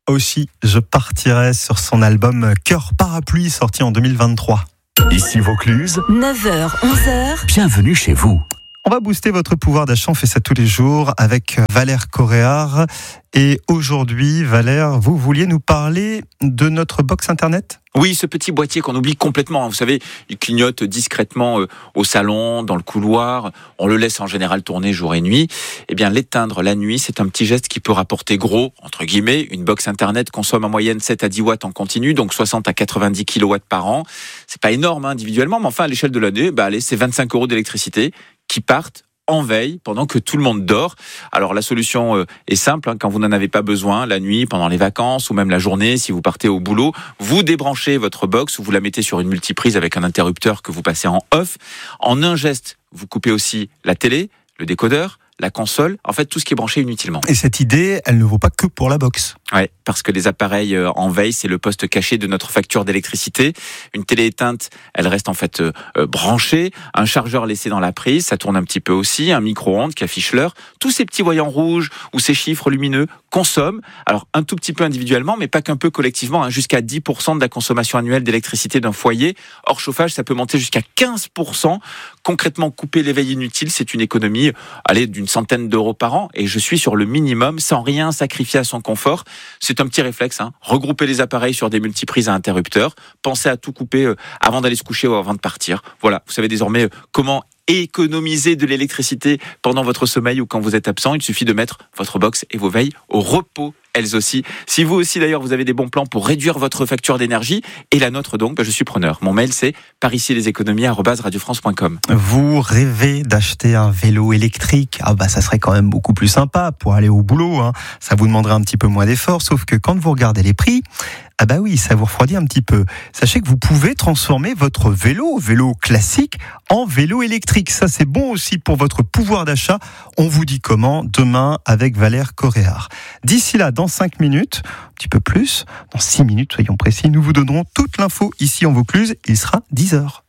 aussi, je partirai sur son album Cœur Parapluie, sorti en 2023. Ici Vaucluse, 9h, 11h. bienvenue chez vous. On va booster votre pouvoir d'achat, on fait ça tous les jours avec Valère Coréard. Et aujourd'hui, Valère, vous vouliez nous parler de notre box internet ? Oui, ce petit boîtier qu'on oublie complètement. Vous savez, il clignote discrètement au salon, dans le couloir. On le laisse en général tourner jour et nuit. Eh bien, l'éteindre la nuit, c'est un petit geste qui peut rapporter gros, entre guillemets. Une box internet consomme en moyenne 7 à 10 watts en continu, donc 60 à 90 kilowatts par an. C'est pas énorme individuellement, mais enfin, à l'échelle de l'année, allez, c'est 25 € d'électricité qui partent en veille pendant que tout le monde dort. Alors la solution est simple, quand vous n'en avez pas besoin, la nuit, pendant les vacances ou même la journée, si vous partez au boulot, vous débranchez votre box ou vous la mettez sur une multiprise avec un interrupteur que vous passez en off. En un geste, vous coupez aussi la télé, le décodeur, la console, en fait tout ce qui est branché inutilement. Et cette idée, elle ne vaut pas que pour la box. Ouais, parce que les appareils en veille, c'est le poste caché de notre facture d'électricité. Une télé éteinte, elle reste en fait branchée. Un chargeur laissé dans la prise, ça tourne un petit peu aussi. Un micro-ondes qui affiche l'heure. Tous ces petits voyants rouges ou ces chiffres lumineux consomment. Alors un tout petit peu individuellement, mais pas qu'un peu collectivement. Jusqu'à 10% de la consommation annuelle d'électricité d'un foyer. Hors chauffage, ça peut monter jusqu'à 15%. Concrètement, couper les veilles inutiles, c'est une économie, d'une centaine d'euros par an. Et je suis sur le minimum, sans rien sacrifier à son confort. C'est un petit réflexe, regrouper les appareils sur des multiprises à interrupteurs, pensez à tout couper avant d'aller se coucher ou avant de partir. Voilà, vous savez désormais comment économiser de l'électricité pendant votre sommeil ou quand vous êtes absent. Il suffit de mettre votre box et vos veilles au repos, elles aussi. Si vous aussi d'ailleurs vous avez des bons plans pour réduire votre facture d'énergie, et la nôtre donc, je suis preneur. Mon mail c'est pariciesleséconomies@radiofrance.com. Vous rêvez d'acheter un vélo électrique ? Ça serait quand même beaucoup plus sympa pour aller au boulot. Ça vous demanderait un petit peu moins d'efforts, sauf que quand vous regardez les prix, oui, ça vous refroidit un petit peu. Sachez que vous pouvez transformer votre vélo classique, en vélo électrique. Ça, c'est bon aussi pour votre pouvoir d'achat. On vous dit comment demain avec Valère Coréard. D'ici là, dans 5 minutes, un petit peu plus, dans 6 minutes, soyons précis, nous vous donnerons toute l'info ici en Vaucluse. Il sera 10h.